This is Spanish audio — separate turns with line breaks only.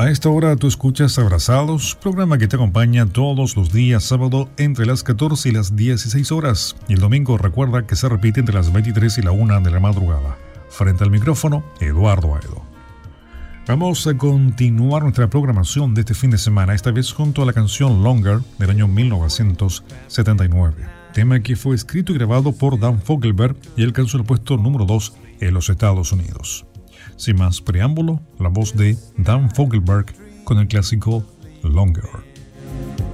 A esta hora tú escuchas Abrazados, programa que te acompaña todos los días sábado entre las 14 y las 16 horas. Y el domingo recuerda que se repite entre las 23 y la 1 de la madrugada. Frente al micrófono, Eduardo Aedo. Vamos a continuar nuestra programación de este fin de semana, esta vez junto a la canción Longer del año 1979. Tema que fue escrito y grabado por Dan Fogelberg y alcanzó el puesto número 2 en los Estados Unidos. Sin más preámbulo, la voz de Dan Fogelberg con el clásico Longer.